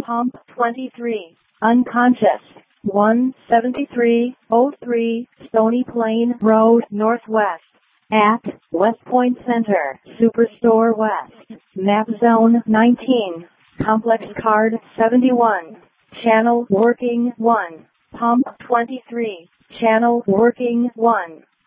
Pump 23. Unconscious. 17303 Stony Plain Road Northwest. At West Point Center, Superstore West. Map Zone 19. Complex Card 71. Channel working 1. Pump 23. Channel working 1.